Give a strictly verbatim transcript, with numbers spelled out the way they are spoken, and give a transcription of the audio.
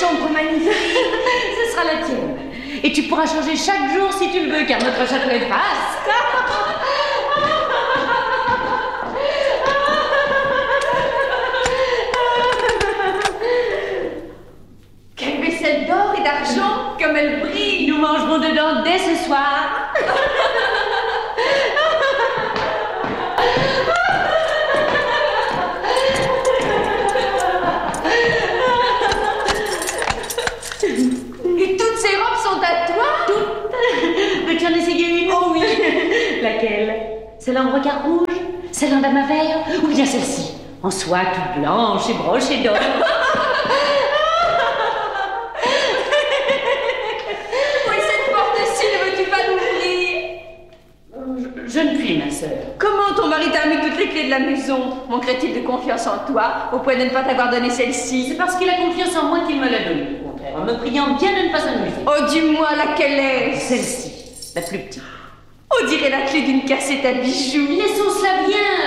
chambre magnifique. Ce sera la tienne. Et tu pourras changer chaque jour si tu le veux, car notre château est vaste. Quelle vaisselle d'or et d'argent, comme elle brille. Nous mangerons dedans dès ce soir. Et toutes ces robes sont à toi? Toutes. Veux-tu en essayer une? Oh oui. Laquelle? Celle en brocart rouge? Celle en dame à verre? Ou bien celle-ci, en soie toute blanche et brochée d'or? Oui, cette porte-ci, ne veux-tu pas l'ouvrir? je, je ne puis, ma sœur. Comment ton mari t'a mis toutes les clés de la maison? Manquerait-il de confiance en toi, au point de ne pas t'avoir donné celle-ci? C'est parce qu'il a confiance en moi qu'il me l'a donnée, au contraire, en me priant bien de ne pas amuser. Oh, dis-moi laquelle est? Celle-ci, la plus petite. On dirait la clé d'une cassette à bijoux. Laissons cela bien.